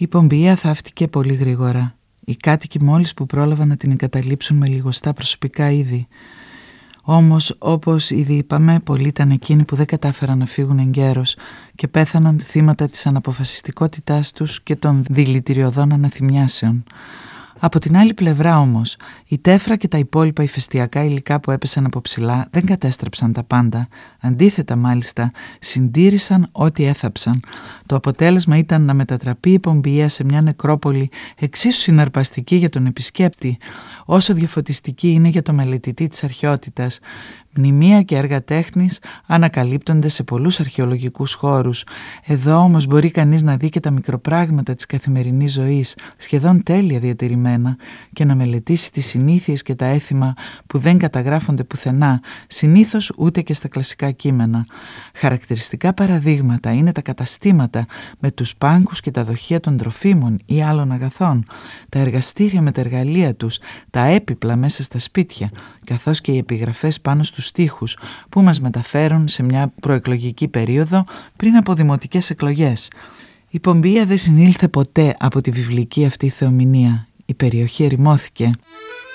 Η Πομπιαία θαύτηκε πολύ γρήγορα. Οι κάτοικοι μόλις που πρόλαβαν να την εγκαταλείψουν με λιγοστά προσωπικά είδη. Όμως, όπως ήδη είπαμε, πολλοί ήταν εκείνοι που δεν κατάφεραν να φύγουν εγκαίρως και πέθαναν θύματα της αναποφασιστικότητάς τους και των δηλητηριωδών αναθυμιάσεων. Από την άλλη πλευρά όμως, η τέφρα και τα υπόλοιπα ηφαιστειακά υλικά που έπεσαν από ψηλά δεν κατέστρεψαν τα πάντα. Αντίθετα μάλιστα, συντήρησαν ό,τι έθαψαν. Το αποτέλεσμα ήταν να μετατραπεί η Πομπιαία σε μια νεκρόπολη εξίσου συναρπαστική για τον επισκέπτη, όσο διαφωτιστική είναι για το μελετητή της αρχαιότητας. Μνημεία και έργα τέχνης ανακαλύπτονται σε πολλούς αρχαιολογικούς χώρους. Εδώ όμως μπορεί κανείς να δει και τα μικροπράγματα της καθημερινής ζωής, σχεδόν τέλεια διατηρημένα, και να μελετήσει τις συνήθειες και τα έθιμα που δεν καταγράφονται πουθενά, συνήθως ούτε και στα κλασικά κείμενα. Χαρακτηριστικά παραδείγματα είναι τα καταστήματα με τους πάγκους και τα δοχεία των τροφίμων ή άλλων αγαθών, τα εργαστήρια με τα εργαλεία τους, τα έπιπλα μέσα στα σπίτια, καθώς και οι επιγραφές πάνω στους στίχους που μας μεταφέρουν σε μια προεκλογική περίοδο πριν από δημοτικές εκλογές. Η Πομπιαία δεν συνήλθε ποτέ από τη βιβλική αυτή θεομηνία. Η περιοχή ερημώθηκε.